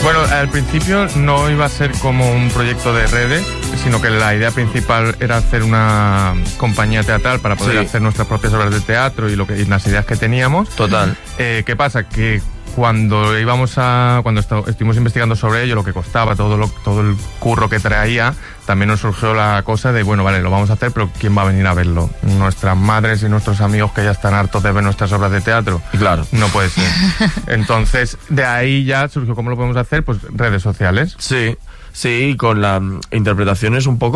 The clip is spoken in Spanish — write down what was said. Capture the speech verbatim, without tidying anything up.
Bueno, al principio no iba a ser como un proyecto de redes, sino que la idea principal era hacer una compañía teatral para poder sí. hacer nuestras propias obras de teatro y, lo que, y las ideas que teníamos. Total. Eh, ¿Qué pasa? Que cuando íbamos a cuando est- estuvimos investigando sobre ello, lo que costaba, todo lo, todo el curro que traía, también nos surgió la cosa de, bueno, vale, lo vamos a hacer, pero ¿quién va a venir a verlo? Nuestras madres y nuestros amigos que ya están hartos de ver nuestras obras de teatro. Claro. No puede ser. Entonces, de ahí ya surgió cómo lo podemos hacer, pues redes sociales. Sí, sí, con la interpretación es un poco